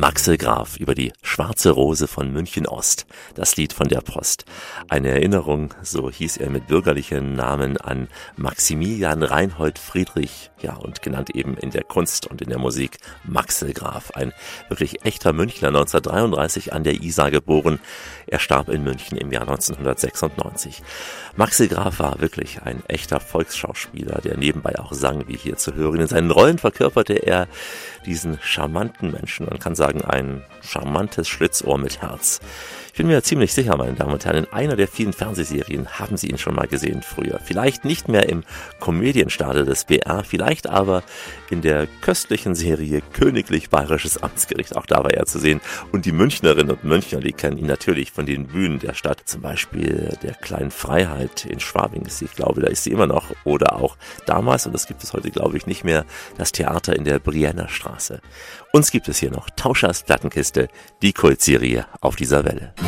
Maxel Graf über die Schwarze Rose von München Ost, das Lied von der Post. Eine Erinnerung, so hieß er mit bürgerlichen Namen, an Maximilian Reinhold Friedrich, ja, und genannt eben in der Kunst und in der Musik Maxel Graf. Ein wirklich echter Münchner, 1933 an der Isar geboren. Er starb in München im Jahr 1996. Maxel Graf war wirklich ein echter Volksschauspieler, der nebenbei auch sang, wie hier zu hören. In seinen Rollen verkörperte er diesen charmanten Menschen, man kann sagen, ein charmantes Schlitzohr mit Herz. Ich bin mir ziemlich sicher, meine Damen und Herren, in einer der vielen Fernsehserien haben Sie ihn schon mal gesehen früher. Vielleicht nicht mehr im Komödienstadel des BR, vielleicht aber in der köstlichen Serie Königlich Bayerisches Amtsgericht. Auch da war er zu sehen. Und die Münchnerinnen und Münchner, die kennen ihn natürlich von den Bühnen der Stadt. Zum Beispiel der Kleinen Freiheit in Schwabing ist sie, ich glaube, da ist sie immer noch. Oder auch damals, und das gibt es heute, glaube ich, nicht mehr, das Theater in der Brienner Straße. Uns gibt es hier noch Tauschers Plattenkiste, die Kultserie auf dieser Welle.